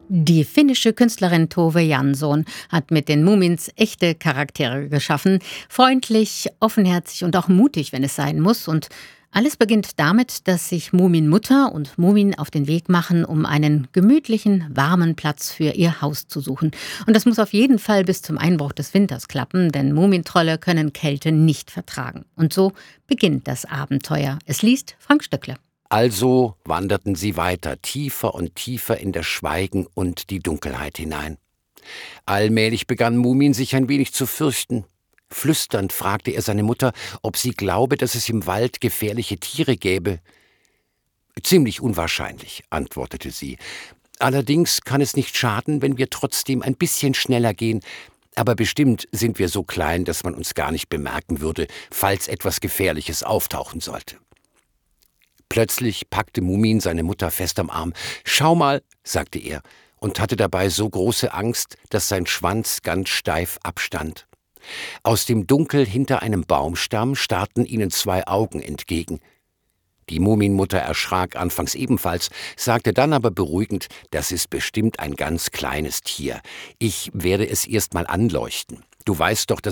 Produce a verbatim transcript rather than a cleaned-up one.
Die finnische Künstlerin Tove Jansson hat mit den Mumins echte Charaktere geschaffen. Freundlich, offenherzig und auch mutig, wenn es sein muss. Und alles beginnt damit, dass sich Muminmutter und Mumin auf den Weg machen, um einen gemütlichen, warmen Platz für ihr Haus zu suchen. Und das muss auf jeden Fall bis zum Einbruch des Winters klappen, denn Mumintrolle können Kälte nicht vertragen. Und so beginnt das Abenteuer. Es liest Frank Stöckle. Also wanderten sie weiter, tiefer und tiefer in das Schweigen und die Dunkelheit hinein. Allmählich begann Mumin sich ein wenig zu fürchten. Flüsternd fragte er seine Mutter, ob sie glaube, dass es im Wald gefährliche Tiere gäbe. »Ziemlich unwahrscheinlich«, antwortete sie. »Allerdings kann es nicht schaden, wenn wir trotzdem ein bisschen schneller gehen. Aber bestimmt sind wir so klein, dass man uns gar nicht bemerken würde, falls etwas Gefährliches auftauchen sollte.« Plötzlich packte Mumin seine Mutter fest am Arm. »Schau mal«, sagte er, und hatte dabei so große Angst, dass sein Schwanz ganz steif abstand. Aus dem Dunkel hinter einem Baumstamm starrten ihnen zwei Augen entgegen. Die Muminmutter erschrak anfangs ebenfalls, sagte dann aber beruhigend, das ist bestimmt ein ganz kleines Tier. Ich werde es erst mal anleuchten. Du weißt doch, dass